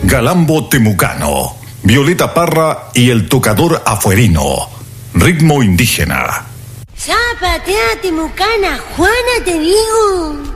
Galambo Temucano, Violeta Parra y el tocador afuerino. Ritmo indígena. Zapatea, Temucana, Juana, te digo.